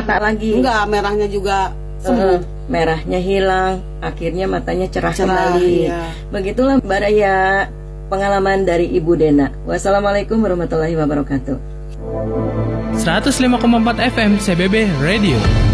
mata lagi. Enggak, merahnya juga sembuh. Merahnya hilang, akhirnya matanya cerah kembali. Ya. Begitulah Mbak Raya, pengalaman dari Ibu Dena. Wassalamualaikum warahmatullahi wabarakatuh. 105,4 FM CBB Radio.